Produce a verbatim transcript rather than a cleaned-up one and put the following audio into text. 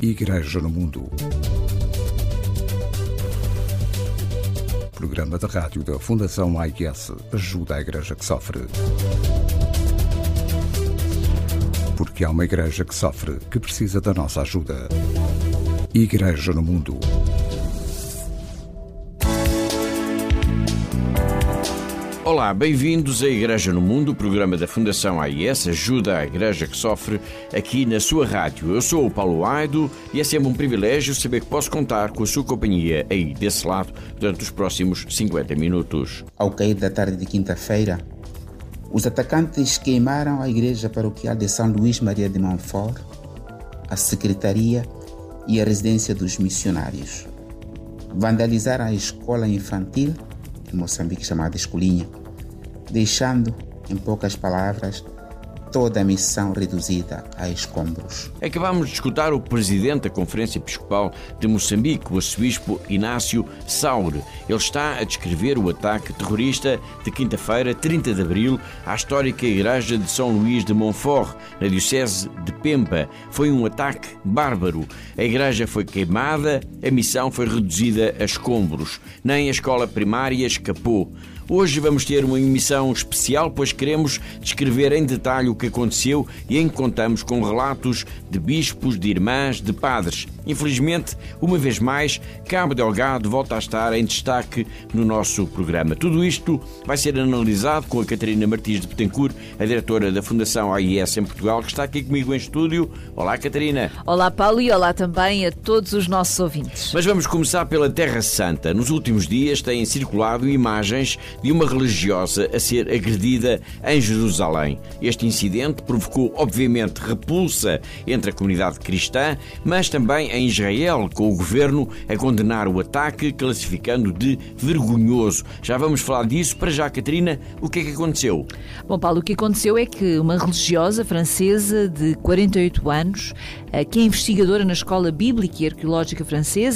Igreja no Mundo. Programa de rádio da Fundação A I S ajuda a Igreja que sofre. Porque há uma Igreja que sofre, que precisa da nossa ajuda. Igreja no Mundo. Olá, bem-vindos à Igreja no Mundo, programa da Fundação A I S, ajuda a Igreja que sofre, aqui na sua rádio. Eu sou o Paulo Aido e é sempre um privilégio saber que posso contar com a sua companhia aí desse lado durante os próximos cinquenta minutos. Ao cair da tarde de quinta-feira, os atacantes queimaram a Igreja Paroquial de São Luís Maria de Montfort, a Secretaria e a Residência dos Missionários. Vandalizaram a escola infantil em Moçambique, chamada Escolinha, deixando, em poucas palavras, toda a missão reduzida a escombros. Acabamos de escutar o presidente da Conferência Episcopal de Moçambique, o arcebispo Inácio Saure. Ele está a descrever o ataque terrorista de quinta-feira, trinta de abril, à histórica Igreja de São Luís de Montfort, na diocese de Pemba. Foi um ataque bárbaro. A igreja foi queimada, a missão foi reduzida a escombros. Nem a escola primária escapou. Hoje vamos ter uma emissão especial, pois queremos descrever em detalhe o que aconteceu e em que contamos com relatos de bispos, de irmãs, de padres. Infelizmente, uma vez mais, Cabo Delgado volta a estar em destaque no nosso programa. Tudo isto vai ser analisado com a Catarina Martins de Betancourt, a diretora da Fundação A I S em Portugal, que está aqui comigo em estúdio. Olá, Catarina. Olá, Paulo, e olá também a todos os nossos ouvintes. Mas vamos começar pela Terra Santa. Nos últimos dias têm circulado imagens de uma religiosa a ser agredida em Jerusalém. Este incidente provocou, obviamente, repulsa entre a comunidade cristã, mas também em Israel, com o governo a condenar o ataque, classificando de vergonhoso. Já vamos falar disso. Para já, Catarina, o que é que aconteceu? Bom, Paulo, o que aconteceu é que uma religiosa francesa de quarenta e oito anos, que é investigadora na Escola Bíblica e Arqueológica Francesa,